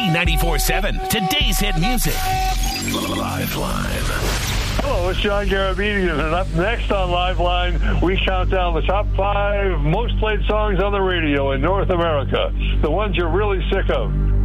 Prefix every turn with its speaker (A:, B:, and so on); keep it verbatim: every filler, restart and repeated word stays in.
A: ninety-four point seven, today's hit music. Lifeline.
B: Hello, it's John Garabedian, and up next on Liveline, we count down the top five most played songs on the radio in North America, the ones you're really sick of.